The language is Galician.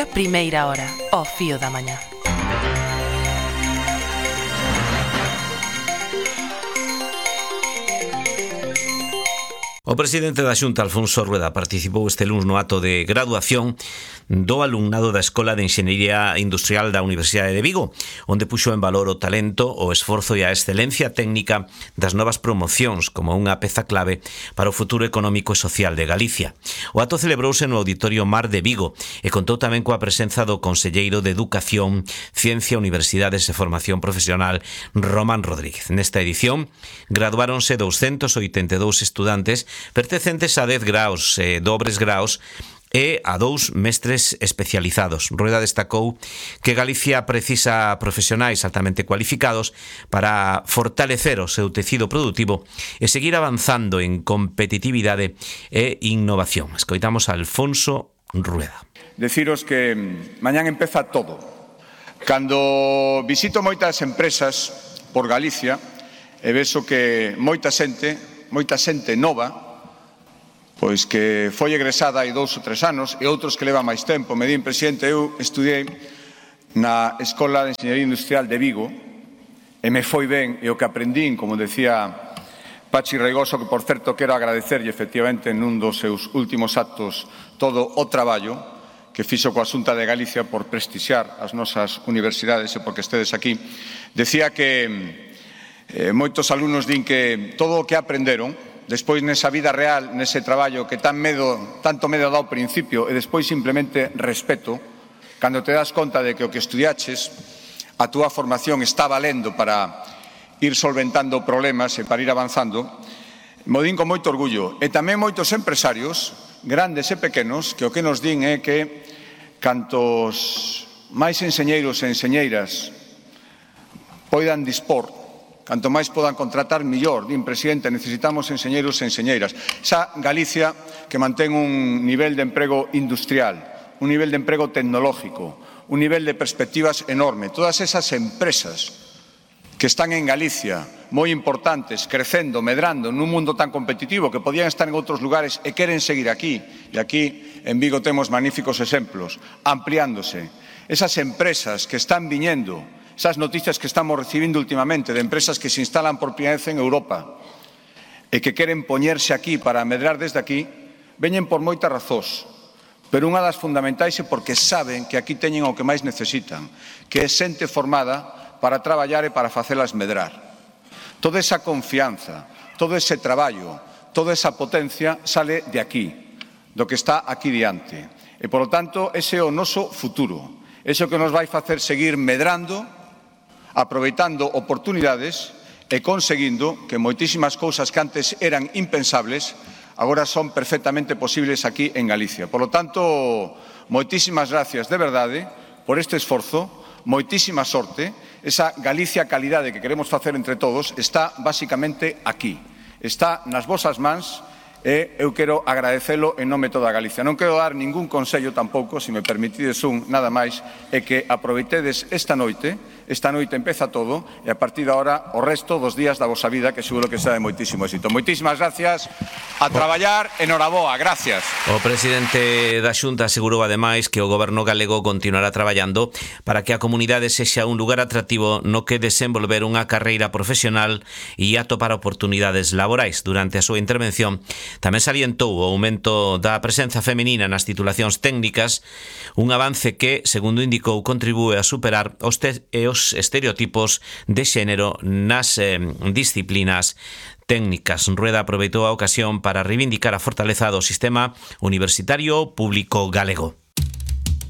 Primeira hora, ao fío da mañá. O presidente da Xunta, Alfonso Rueda, participou este luns no acto de graduación do alumnado da Escola de Enxeñería Industrial da Universidade de Vigo, onde puxo en valor o talento, o esforzo e a excelencia técnica das novas promocións como unha peza clave para o futuro económico e social de Galicia. O acto celebrouse no Auditorio Mar de Vigo e contou tamén coa presenza do Conselleiro de Educación, Ciencia, Universidades e Formación Profesional, Román Rodríguez. Nesta edición, graduáronse 282 estudantes pertencentes a 10 graos, dobres graos, e a 2 mestres especializados. Rueda destacou que Galicia precisa profesionais altamente cualificados para fortalecer o seu tecido productivo e seguir avanzando en competitividade e innovación. Escoitamos a Alfonso Rueda. Deciros que mañán empeza todo. Cando visito moitas empresas por Galicia e vexo que moita xente nova, pois que foi egresada hai 2 ou 3 anos e outros que leva máis tempo. Me din, presidente, eu estudiei na Escola de Enxeñería Industrial de Vigo e me foi ben, e o que aprendín, como decía Pachi Reigoso, que por certo quero agradecerlle efectivamente nun dos seus últimos actos todo o traballo que fixo coa Xunta de Galicia por prestixiar as nosas universidades e porque estedes aquí, decía que moitos alumnos din que todo o que aprenderon despois nesa vida real, nese traballo que tanto medo dá ao principio e despois simplemente respeto, cando te das conta de que o que estudiaches, a túa formación está valendo para ir solventando problemas e para ir avanzando, mo din con moito orgullo. E tamén moitos empresarios, grandes e pequenos, que o que nos din é que cantos máis enxeñeiros e enxeñeiras poidan dispor, canto máis podan contratar, millor. Din, presidente, necesitamos enxeñeiros e enxeñeiras. Esa Galicia que mantén un nivel de emprego industrial, un nivel de emprego tecnológico, un nivel de perspectivas enorme. Todas esas empresas que están en Galicia, moi importantes, crecendo, medrando, nun mundo tan competitivo, que podían estar en outros lugares e queren seguir aquí. E aquí, en Vigo, temos magníficos exemplos, ampliándose. Esas empresas que están viñendo, esas noticias que estamos recibindo últimamente de empresas que se instalan por primeira vez en Europa e que queren poñerse aquí para medrar desde aquí, veñen por moitas razóns, pero unha das fundamentais é porque saben que aquí teñen o que máis necesitan, que é xente formada para traballar e para facelas medrar. Toda esa confianza, todo ese traballo, toda esa potencia sale de aquí, do que está aquí diante. E, polo tanto, ese é o noso futuro, ese é o que nos vai facer seguir medrando, aproveitando oportunidades e conseguindo que moitísimas cousas que antes eran impensables agora son perfectamente posibles aquí en Galicia. Por lo tanto, moitísimas gracias de verdade por este esforzo, moitísima sorte. Esa Galicia calidade que queremos facer entre todos está basicamente aquí, está nas vosas mans e eu quero agradecelo en nome de toda Galicia. Non quero dar ningún consello tampouco, se me permitides nada máis, é que aproveitedes esta noite empeza todo e a partir de ahora o resto dos días da vosa vida, que seguro que será de moitísimo éxito. Moitísimas gracias, a traballar, enhoraboa, gracias. O presidente da Xunta asegurou ademais que o goberno galego continuará traballando para que a comunidade sexa un lugar atractivo no que desenvolver unha carreira profesional e atopar oportunidades laborais. Durante a súa intervención tamén salientou o aumento da presenza feminina nas titulacións técnicas, un avance que, segundo indicou, contribúe a superar os estereotipos de xénero nas disciplinas técnicas. Rueda aproveitou a ocasión para reivindicar a fortaleza do sistema universitario público galego.